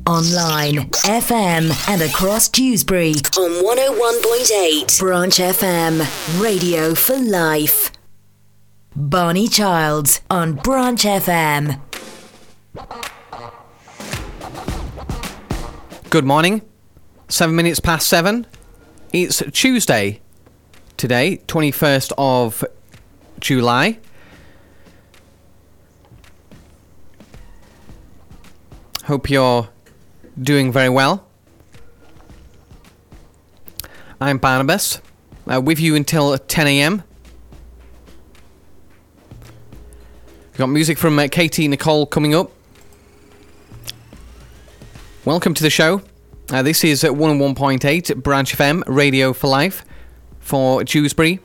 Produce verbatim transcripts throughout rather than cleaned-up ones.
Online, F M, and across Dewsbury on one oh one point eight. Branch F M, radio for life. Barney Childs on Branch F M. Good morning. Seven minutes past seven. It's Tuesday today, twenty-first of July. Hope you're doing very well. I'm Barnabas, uh, with you until ten a.m. We've got music from uh, Katie Nicole coming up. Welcome to the show. Uh, this is uh, one oh one point eight Branch F M, Radio for Life for Dewsbury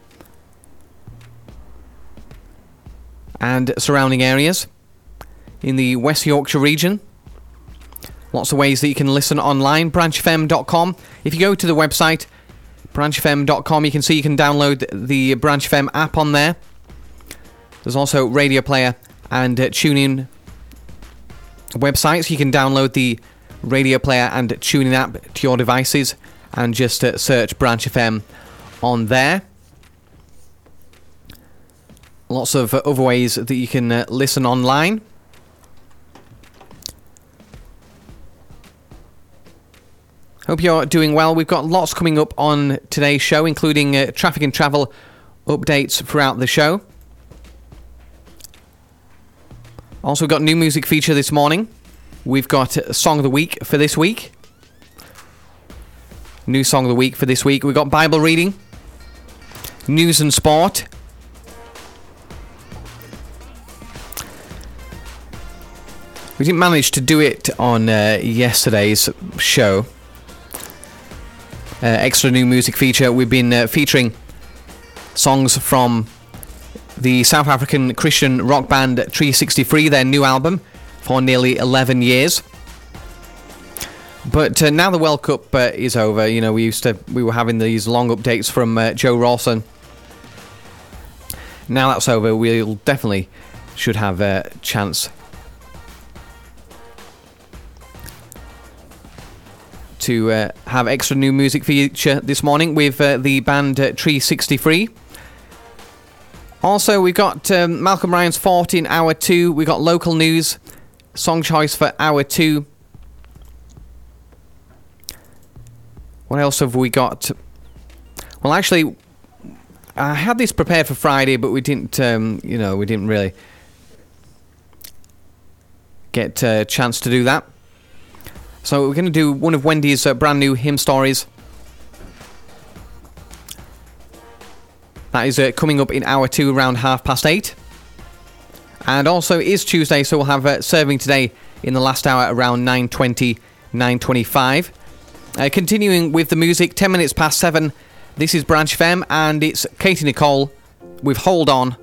and surrounding areas in the West Yorkshire region. Lots of ways that you can listen online, branch f m dot com. If you go to the website, branch f m dot com, you can see you can download the Branch F M app on there. There's also Radio Player and uh, TuneIn websites. You can download the Radio Player and TuneIn app to your devices and just uh, search Branch F M on there. Lots of uh, other ways that you can uh, listen online. Hope you're doing well. We've got lots coming up on today's show, including uh, traffic and travel updates throughout the show. Also, we've got a new music feature this morning. We've got Song of the Week for this week. New Song of the Week for this week. We've got Bible reading, news and sport. We didn't manage to do it on uh, yesterday's show. Uh, extra new music feature. We've been uh, featuring songs from the South African Christian rock band Tree sixty-three, their new album, for nearly eleven years. But uh, now the World Cup uh, is over, you know, we used to we were having these long updates from uh, Joe Rawson. Now that's over, we'll definitely should have a chance to uh, have extra new music feature this morning with uh, the band uh, Tree sixty-three. Also, we've got um, Malcolm Ryan's Fort in hour two. We've got local news, song choice for hour two. What else have we got? Well, actually, I had this prepared for Friday, but we didn't, um, you know, we didn't really get a chance to do that. So we're going to do one of Wendy's uh, brand new hymn stories. That is uh, coming up in hour two, around half past eight. And also it is Tuesday, so we'll have uh, serving today in the last hour around nine twenty, nine twenty-five. Uh, continuing with the music, ten minutes past seven. This is Branch F M, and it's Katie Nicole with Hold On.